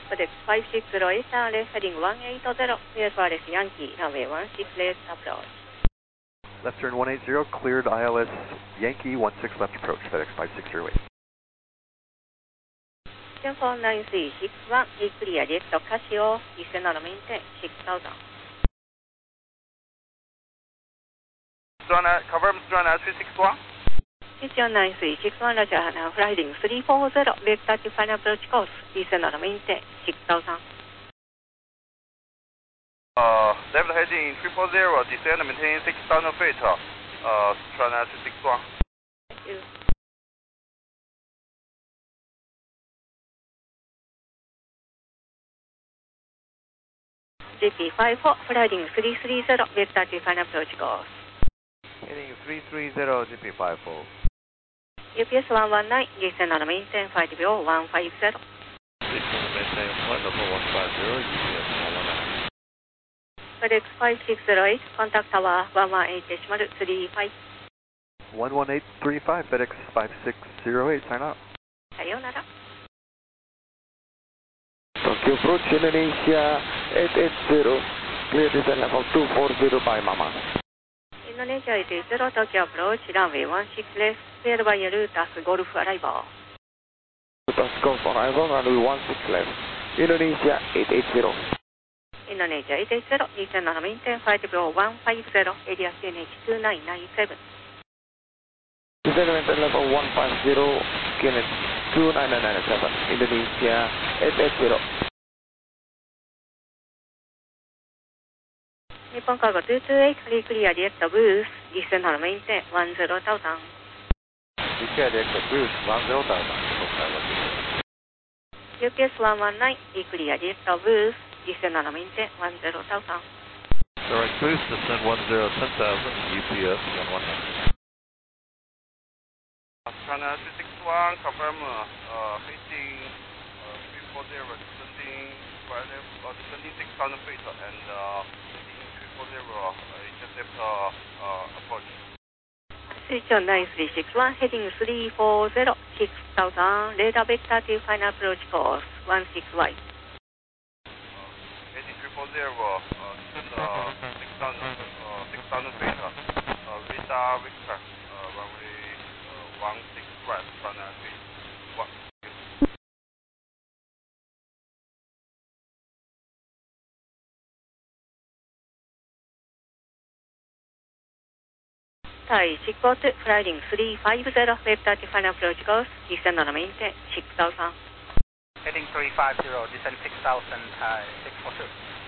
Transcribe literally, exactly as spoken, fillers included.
FedEx five six zero eight, left heading one eight zero, cleared for Alex Yankee, runway one six left approach. Left turn one eight zero, cleared I L S Yankee one six left approach, FedEx five six zero eight. Four nine three six one, clear direct Casio, descend on maintain six thousand. Strana, confirm Strana three six one. Station nine three six one, Roger, now flying three four zero, vector to final approach course, descend on maintain six thousand. Uh, left heading three four zero, descend and maintain six thousand feet, uh, Strana three six one. Thank you. G P five four, flying three three zero, vector to final approach course. Heading three three zero, G P five four. U P S one one nine, descend on maintain five zero one five zero. Maintain flight level one five zero, U P S one one nine. FedEx five six zero eight, contact tower one one eight decimal three five. one one eight three five, FedEx five six zero eight, sign out. さようなら。 Tokyo approach Indonesia eight eight zero, clear descent level two four zero by Mama. Indonesia eight eight zero, Tokyo approach, runway one six left, cleared by Lutas Golf arrival. Lutas Golf arrival, runway one six left. Indonesia eight eight zero. Indonesia eight eight zero, descend on maintain five zero one five zero, area C N H two nine nine seven. Descend maintain level one five zero, C N H two nine nine seven. Indonesia eight eight zero. Nippon Cargo two two eight, clear direct booth, descend on maintain one zero thousand. Declare direct boost one zero thousand. U P S one one nine, clear direct booth, descend on maintain one zero thousand. Direct boost, descend one zero ten thousand, U P S one one nine. Strana three six one, confirm, uh, heading uh, three four zero, descending, uh, descending six thousand feet, and uh, heading three four zero, uh, intercept uh, uh, approach. Station nine three six one, heading three four zero, six thousand, radar vector to final approach course, one six Y. Uh, heading three four zero, uh, descend uh, six thousand, uh, six thousand feet, uh, radar vector, uh, runway uh, one six right, Strana three one. 対執行to flying three five zero, vector to final approach course, descend on maintain six thousand. Heading three five zero, descend six thousand, uh, six four two.